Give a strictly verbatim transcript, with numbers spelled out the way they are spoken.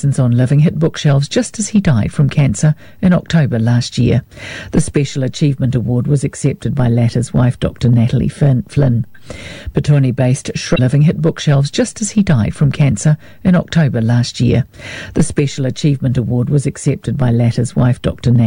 Lessons on Living hit bookshelves just as he died from cancer in October last year. The Special Achievement Award was accepted by Latter's wife, Doctor Natalie Flynn. Petone-based Shri Living hit bookshelves just as he died from cancer in October last year. The Special Achievement Award was accepted by Latter's wife, Doctor Natalie